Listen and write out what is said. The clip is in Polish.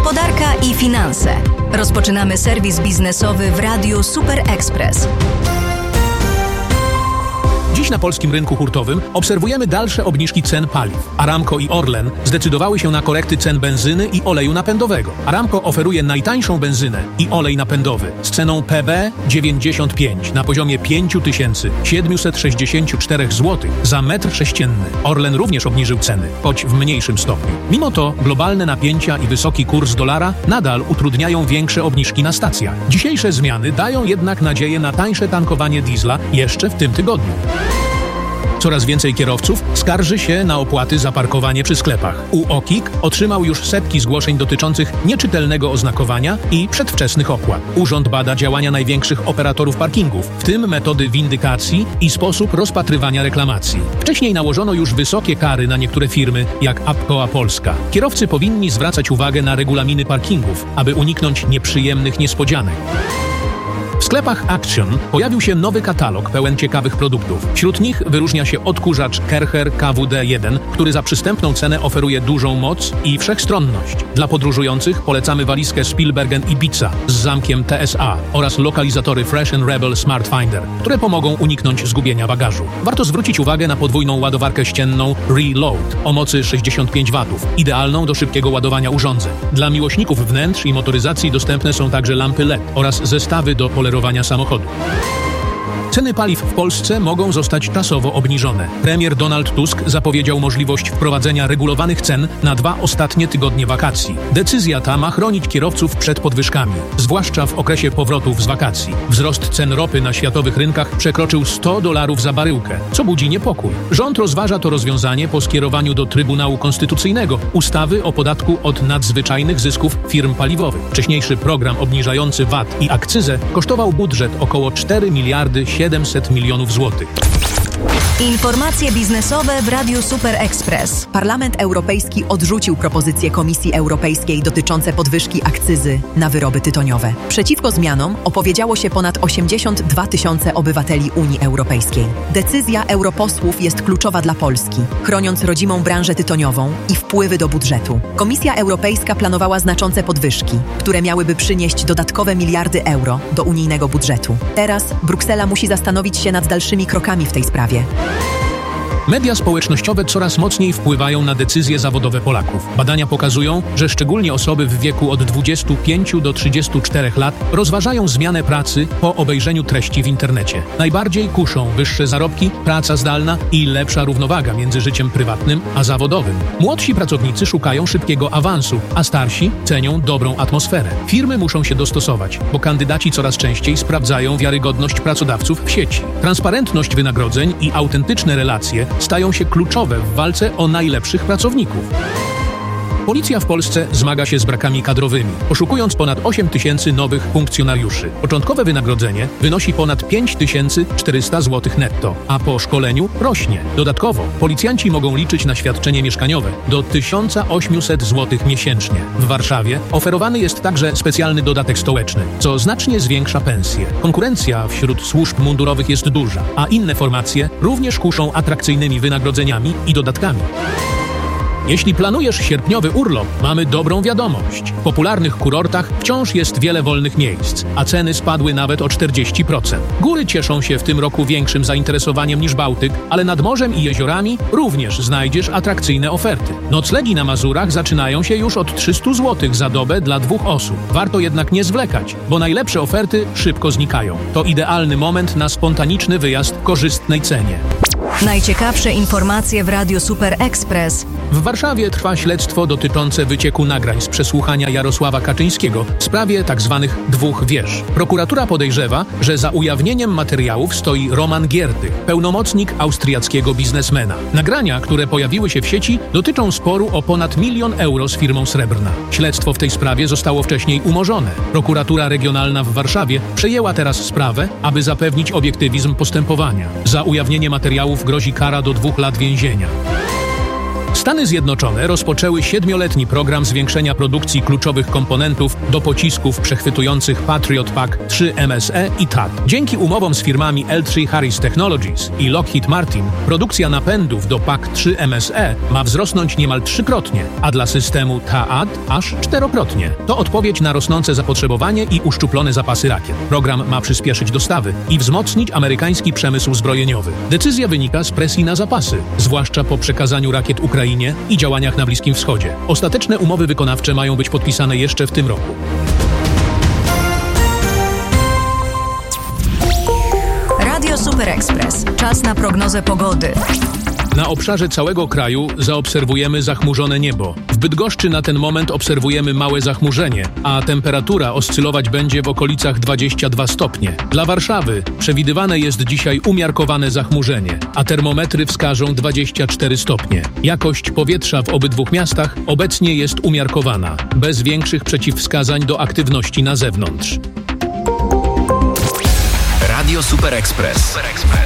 gospodarka i finanse. Rozpoczynamy serwis biznesowy w Radiu Super Express. Dziś na polskim rynku hurtowym obserwujemy dalsze obniżki cen paliw. Aramco i Orlen zdecydowały się na korekty cen benzyny i oleju napędowego. Aramco oferuje najtańszą benzynę i olej napędowy z ceną PB 95 na poziomie 5764 zł za metr sześcienny. Orlen również obniżył ceny, choć w mniejszym stopniu. Mimo to globalne napięcia i wysoki kurs dolara nadal utrudniają większe obniżki na stacjach. Dzisiejsze zmiany dają jednak nadzieję na tańsze tankowanie diesla jeszcze w tym tygodniu. Coraz więcej kierowców skarży się na opłaty za parkowanie przy sklepach. UOKiK otrzymał już setki zgłoszeń dotyczących nieczytelnego oznakowania i przedwczesnych opłat. Urząd bada działania największych operatorów parkingów, w tym metody windykacji i sposób rozpatrywania reklamacji. Wcześniej nałożono już wysokie kary na niektóre firmy, jak Apkoa Polska. Kierowcy powinni zwracać uwagę na regulaminy parkingów, aby uniknąć nieprzyjemnych niespodzianek. W sklepach Action pojawił się nowy katalog pełen ciekawych produktów. Wśród nich wyróżnia się odkurzacz Kercher KWD-1, który za przystępną cenę oferuje dużą moc i wszechstronność. Dla podróżujących polecamy walizkę Spielbergen Ibiza z zamkiem TSA oraz lokalizatory Fresh & Rebel Smart Finder, które pomogą uniknąć zgubienia bagażu. Warto zwrócić uwagę na podwójną ładowarkę ścienną Reload o mocy 65 W, idealną do szybkiego ładowania urządzeń. Dla miłośników wnętrz i motoryzacji dostępne są także lampy LED oraz zestawy do polerowania samochodu. Ceny paliw w Polsce mogą zostać czasowo obniżone. Premier Donald Tusk zapowiedział możliwość wprowadzenia regulowanych cen na 2 ostatnie tygodnie wakacji. Decyzja ta ma chronić kierowców przed podwyżkami, zwłaszcza w okresie powrotów z wakacji. Wzrost cen ropy na światowych rynkach przekroczył $100 za baryłkę, co budzi niepokój. Rząd rozważa to rozwiązanie po skierowaniu do Trybunału Konstytucyjnego ustawy o podatku od nadzwyczajnych zysków firm paliwowych. Wcześniejszy program obniżający VAT i akcyzę kosztował budżet około 4,7 mld złotych. Informacje biznesowe w Radiu Super Express. Parlament Europejski odrzucił propozycje Komisji Europejskiej dotyczące podwyżki akcyzy na wyroby tytoniowe. Przeciwko zmianom opowiedziało się ponad 82 000 obywateli Unii Europejskiej. Decyzja europosłów jest kluczowa dla Polski, chroniąc rodzimą branżę tytoniową i wpływy do budżetu. Komisja Europejska planowała znaczące podwyżki, które miałyby przynieść dodatkowe miliardy euro do unijnego budżetu. Teraz Bruksela musi zastanowić się nad dalszymi krokami w tej sprawie. Media społecznościowe coraz mocniej wpływają na decyzje zawodowe Polaków. Badania pokazują, że szczególnie osoby w wieku od 25 do 34 lat rozważają zmianę pracy po obejrzeniu treści w internecie. Najbardziej kuszą wyższe zarobki, praca zdalna i lepsza równowaga między życiem prywatnym a zawodowym. Młodsi pracownicy szukają szybkiego awansu, a starsi cenią dobrą atmosferę. Firmy muszą się dostosować, bo kandydaci coraz częściej sprawdzają wiarygodność pracodawców w sieci. Transparentność wynagrodzeń i autentyczne relacje stają się kluczowe w walce o najlepszych pracowników. Policja w Polsce zmaga się z brakami kadrowymi, poszukując ponad 8 000 nowych funkcjonariuszy. Początkowe wynagrodzenie wynosi ponad 5400 zł netto, a po szkoleniu rośnie. Dodatkowo policjanci mogą liczyć na świadczenie mieszkaniowe do 1800 zł miesięcznie. W Warszawie oferowany jest także specjalny dodatek stołeczny, co znacznie zwiększa pensje. Konkurencja wśród służb mundurowych jest duża, a inne formacje również kuszą atrakcyjnymi wynagrodzeniami i dodatkami. Jeśli planujesz sierpniowy urlop, mamy dobrą wiadomość. W popularnych kurortach wciąż jest wiele wolnych miejsc, a ceny spadły nawet o 40%. Góry cieszą się w tym roku większym zainteresowaniem niż Bałtyk, ale nad morzem i jeziorami również znajdziesz atrakcyjne oferty. Noclegi na Mazurach zaczynają się już od 300 zł za dobę dla 2 osób. Warto jednak nie zwlekać, bo najlepsze oferty szybko znikają. To idealny moment na spontaniczny wyjazd w korzystnej cenie. Najciekawsze informacje w Radiu Super Express. W Warszawie trwa śledztwo dotyczące wycieku nagrań z przesłuchania Jarosława Kaczyńskiego w sprawie tzw. 2 wież. Prokuratura podejrzewa, że za ujawnieniem materiałów stoi Roman Giertych, pełnomocnik austriackiego biznesmena. Nagrania, które pojawiły się w sieci, dotyczą sporu o ponad 1 000 000 euro z firmą Srebrna. Śledztwo w tej sprawie zostało wcześniej umorzone. Prokuratura Regionalna w Warszawie przejęła teraz sprawę, aby zapewnić obiektywizm postępowania. Za ujawnienie materiałów grozi kara do 2 lat więzienia. Stany Zjednoczone rozpoczęły 7-letni program zwiększenia produkcji kluczowych komponentów do pocisków przechwytujących Patriot PAC-3 MSE i THAAD. Dzięki umowom z firmami L3 Harris Technologies i Lockheed Martin produkcja napędów do PAC-3 MSE ma wzrosnąć niemal 3-krotnie, a dla systemu THAAD aż 4-krotnie. To odpowiedź na rosnące zapotrzebowanie i uszczuplone zapasy rakiet. Program ma przyspieszyć dostawy i wzmocnić amerykański przemysł zbrojeniowy. Decyzja wynika z presji na zapasy, zwłaszcza po przekazaniu rakiet Ukrainie i działaniach na Bliskim Wschodzie. Ostateczne umowy wykonawcze mają być podpisane jeszcze w tym roku. Radio Super Express. Czas na prognozę pogody. Na obszarze całego kraju zaobserwujemy zachmurzone niebo. W Bydgoszczy na ten moment obserwujemy małe zachmurzenie, a temperatura oscylować będzie w okolicach 22 stopnie. Dla Warszawy przewidywane jest dzisiaj umiarkowane zachmurzenie, a termometry wskażą 24 stopnie. Jakość powietrza w obydwu miastach obecnie jest umiarkowana, bez większych przeciwwskazań do aktywności na zewnątrz. Radio Super Express.